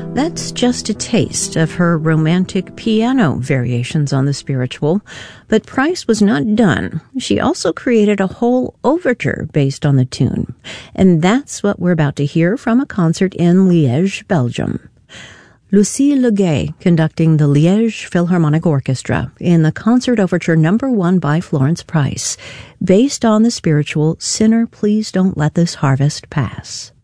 That's just a taste of her romantic piano variations on the spiritual, but Price was not done. She also created a whole overture based on the tune, and that's what we're about to hear from a concert in Liège, Belgium. Lucille Leguet conducting the Liège Philharmonic Orchestra in the Concert Overture No. 1 by Florence Price, based on the spiritual Sinner, Please Don't Let This Harvest Pass.